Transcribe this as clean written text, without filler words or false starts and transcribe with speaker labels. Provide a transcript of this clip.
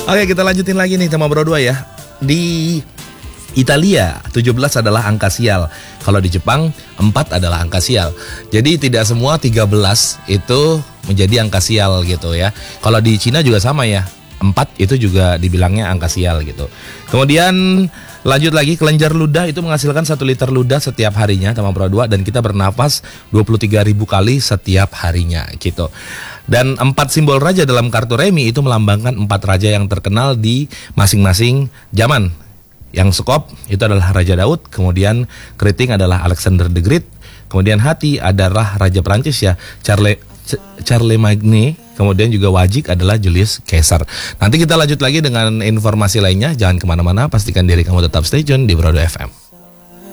Speaker 1: Oke, kita lanjutin lagi nih tema Bro 2 ya. Di Italia 17 adalah angka sial. Kalau di Jepang 4 adalah angka sial. Jadi tidak semua 13 itu menjadi angka sial gitu ya. Kalau di Cina juga sama ya. 4 itu juga dibilangnya angka sial gitu. Kemudian lanjut lagi, kelenjar ludah itu menghasilkan 1 liter ludah setiap harinya tema Bro 2, dan kita bernafas 23.000 kali setiap harinya gitu. Dan 4 simbol raja dalam kartu remi itu melambangkan 4 raja yang terkenal di masing-masing zaman. Yang sekop itu adalah Raja Daud, kemudian keriting adalah Alexander the Great, kemudian hati adalah Raja Prancis ya, Charlemagne, kemudian juga wajik adalah Julius Caesar. Nanti kita lanjut lagi dengan informasi lainnya, jangan kemana-mana, pastikan diri kamu tetap stay tune di Bro 2 FM.